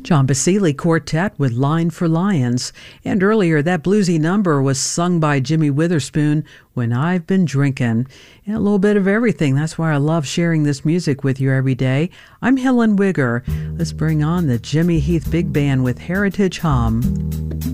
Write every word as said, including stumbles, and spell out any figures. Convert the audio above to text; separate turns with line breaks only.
John Basile Quartet with Line for Lions. And earlier, that bluesy number was sung by Jimmy Witherspoon, When I've Been Drinking. And a little bit of everything. That's why I love sharing this music with you every day. I'm Helen Wigger. Let's bring on the Jimmy Heath Big Band with Heritage Hum.